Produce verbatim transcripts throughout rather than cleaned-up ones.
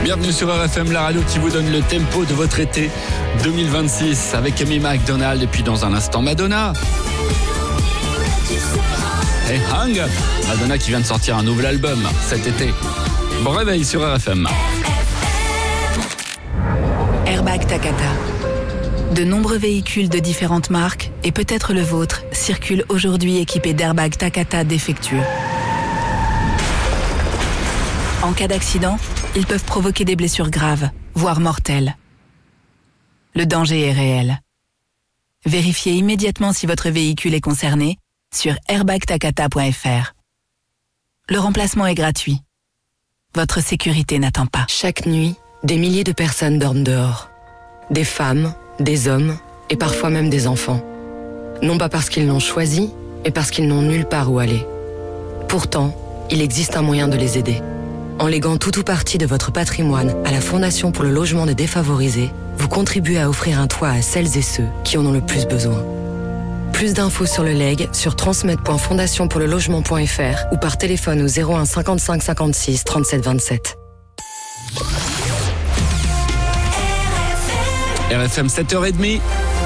Bienvenue sur R F M, la radio qui vous donne le tempo de votre été deux mille vingt-six avec Amy McDonald et puis dans un instant Madonna. Et Hang, Madonna qui vient de sortir un nouvel album cet été. Bon réveil sur R F M. Airbag Takata. De nombreux véhicules de différentes marques, et peut-être le vôtre, circulent aujourd'hui équipés d'airbags Takata défectueux. En cas d'accident, ils peuvent provoquer des blessures graves, voire mortelles. Le danger est réel. Vérifiez immédiatement si votre véhicule est concerné sur airbag takata point f r. Le remplacement est gratuit. Votre sécurité n'attend pas. Chaque nuit, des milliers de personnes dorment dehors. Des femmes, des hommes et parfois même des enfants. Non pas parce qu'ils l'ont choisi, mais parce qu'ils n'ont nulle part où aller. Pourtant, il existe un moyen de les aider. En léguant tout ou partie de votre patrimoine à la Fondation pour le logement des défavorisés, vous contribuez à offrir un toit à celles et ceux qui en ont le plus besoin. Plus d'infos sur le legs sur transmettre point fondation pour le logement point f r ou par téléphone au zéro un cinquante-cinq cinquante-six trente-sept vingt-sept. R F M sept heures trente.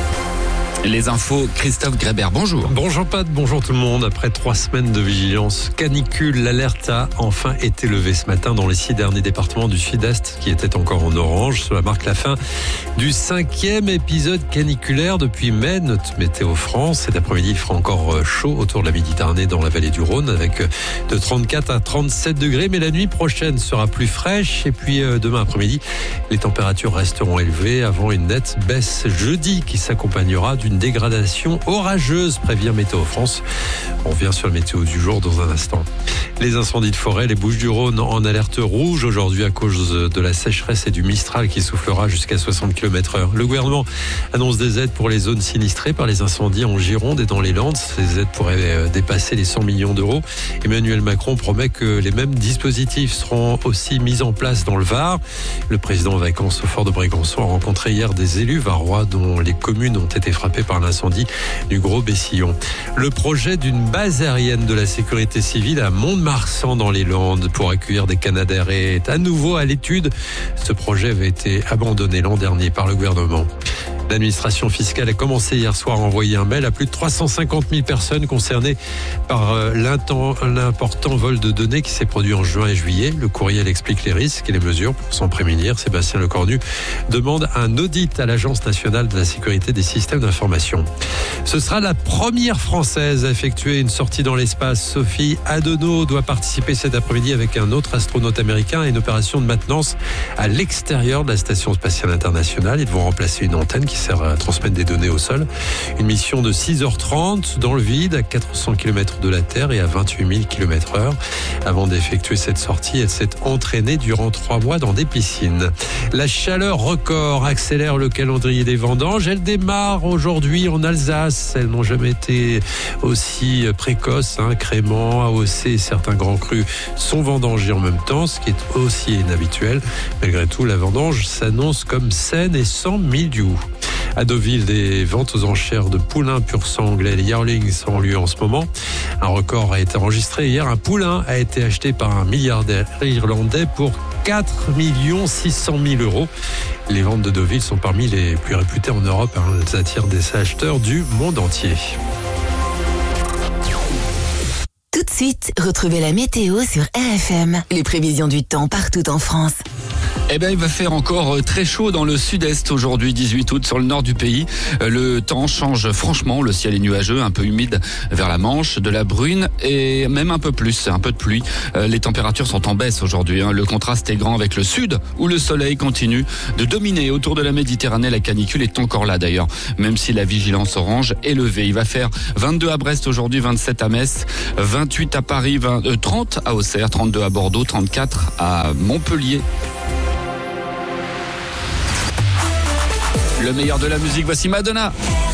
Les infos, Christophe Grébert, bonjour. Bonjour Pat, bonjour tout le monde. Après trois semaines de vigilance canicule, l'alerte a enfin été levée ce matin dans les six derniers départements du sud-est qui étaient encore en orange. Cela marque la fin du cinquième épisode caniculaire depuis mai, notre Météo France. Cet après-midi, il fera encore chaud autour de la Méditerranée dans la vallée du Rhône avec de trente-quatre à trente-sept degrés. Mais la nuit prochaine sera plus fraîche et puis demain après-midi, les températures resteront élevées avant une nette baisse jeudi qui s'accompagnera d'une dégradation orageuse, prévient Météo France. On revient sur le météo du jour dans un instant. Les incendies de forêt, les Bouches-du-Rhône en alerte rouge aujourd'hui à cause de la sécheresse et du Mistral qui soufflera jusqu'à soixante kilomètres heure. Le gouvernement annonce des aides pour les zones sinistrées par les incendies en Gironde et dans les Landes. Ces aides pourraient dépasser les cent millions d'euros. Emmanuel Macron promet que les mêmes dispositifs seront aussi mis en place dans le Var. Le président en vacances au fort de Brégançon a rencontré hier des élus varois dont les communes ont été frappées par l'incendie du Gros Bessillon. Le projet d'une base aérienne de la sécurité civile à Mont-de-Marsan dans les Landes pour accueillir des Canadair est à nouveau à l'étude. Ce projet avait été abandonné l'an dernier par le gouvernement. L'administration fiscale a commencé hier soir à envoyer un mail à plus de trois cent cinquante mille personnes concernées par l'important vol de données qui s'est produit en juin et juillet. Le courriel explique les risques et les mesures pour s'en prémunir. Sébastien Lecornu demande un audit à l'Agence nationale de la sécurité des systèmes d'information. Ce sera la première Française à effectuer une sortie dans l'espace. Sophie Adenau doit participer cet après-midi avec un autre astronaute américain à une opération de maintenance à l'extérieur de la Station spatiale internationale. Ils vont remplacer une antenne qui sert à transmettre des données au sol. Une mission de six heures trente dans le vide à quatre cents kilomètres de la Terre et à vingt-huit mille kilomètres heure. Avant d'effectuer cette sortie, elle s'est entraînée durant trois mois dans des piscines. La chaleur record accélère le calendrier des vendanges. Elle démarre aujourd'hui en Alsace. Elles n'ont jamais été aussi précoces. Hein. Crémant, A O C et certains grands crus sont vendangés en même temps, ce qui est aussi inhabituel. Malgré tout, la vendange s'annonce comme saine et sans mildiou. À Deauville, des ventes aux enchères de poulains pur sang anglais, les yearlings, ont lieu en ce moment. Un record a été enregistré hier. Un poulain a été acheté par un milliardaire irlandais pour quatre millions six cent mille euros. Les ventes de Deauville sont parmi les plus réputées en Europe. Hein. Elles attirent des acheteurs du monde entier. Tout de suite, retrouvez la météo sur R F M. Les prévisions du temps partout en France. Eh bien, il va faire encore très chaud dans le sud-est aujourd'hui, dix-huit août, sur le nord du pays. Le temps change franchement, le ciel est nuageux, un peu humide vers la Manche, de la bruine et même un peu plus, un peu de pluie. Les températures sont en baisse aujourd'hui. Le contraste est grand avec le sud, où le soleil continue de dominer. Autour de la Méditerranée, la canicule est encore là d'ailleurs, même si la vigilance orange est levée. Il va faire vingt-deux à Brest aujourd'hui, vingt-sept à Metz, vingt-huit à Paris, vingt, euh, trente à Auxerre, trente-deux à Bordeaux, trente-quatre à Montpellier. Le meilleur de la musique, voici Madonna.